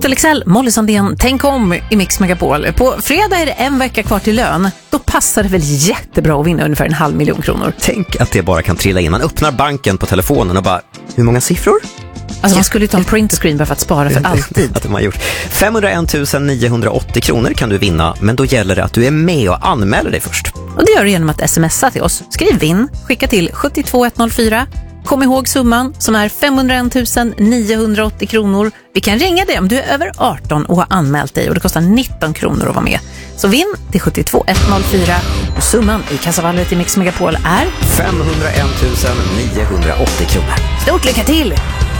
Hotel Excel, Molly Sandén, tänk om i Mix Megapol. På fredag är det en vecka kvar till lön. Då passar det väl jättebra att vinna ungefär 500 000 kronor. Tänk att det bara kan trilla in. Man öppnar banken på telefonen och bara, hur många siffror? Alltså man skulle ju ta en printscreen bara för att spara för alltid. Att de har gjort. 501 980 kronor kan du vinna, men då gäller det att du är med och anmäler dig först. Och det gör du genom att smsa till oss. Skriv vinn, skicka till 72104. Kom ihåg summan som är 501 980 kronor. Vi kan ringa dig om du är över 18 och har anmält dig och det kostar 19 kronor att vara med. Så vinn till 72104 och summan i kassavalvet i Mix Megapol är 501 980 kronor. Stort lycka till!